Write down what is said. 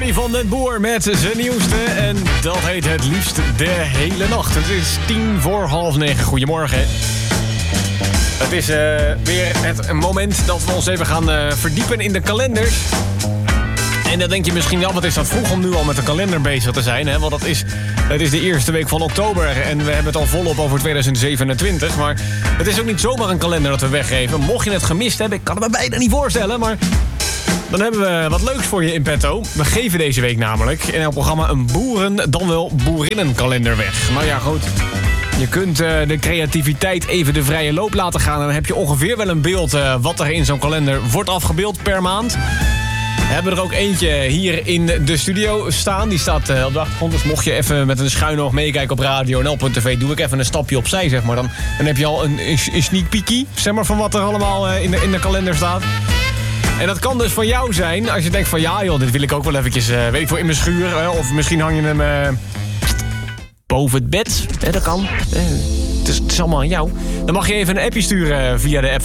Armin van den Boer met zijn nieuwste. En dat heet Het Liefst de Hele Nacht. Het is 9:10. Goedemorgen. Het is weer het moment dat we ons even gaan verdiepen in de kalenders. En dan denk je misschien wel, wat is dat vroeg om nu al met de kalender bezig te zijn. Hè? Want het is de eerste week van oktober en we hebben het al volop over 2027. Maar het is ook niet zomaar een kalender dat we weggeven. Mocht je het gemist hebben, ik kan het me bijna niet voorstellen, maar dan hebben we wat leuks voor je in petto. We geven deze week namelijk in het programma een boeren- dan wel boerinnenkalender weg. Nou ja, goed. Je kunt de creativiteit even de vrije loop laten gaan. En dan heb je ongeveer wel een beeld wat er in zo'n kalender wordt afgebeeld per maand. We hebben er ook eentje hier in de studio staan. Die staat op de achtergrond. Dus mocht je even met een schuin oog meekijken op radio.nl.tv... doe ik even een stapje opzij, zeg maar. Dan heb je al een sneak peekie, zeg maar, van wat er allemaal in de kalender staat. En dat kan dus van jou zijn als je denkt van... ja joh, dit wil ik ook wel eventjes, weet ik veel, in mijn schuur. Of misschien hang je hem boven het bed. Dat kan. Het is allemaal aan jou. Dan mag je even een appje sturen via de app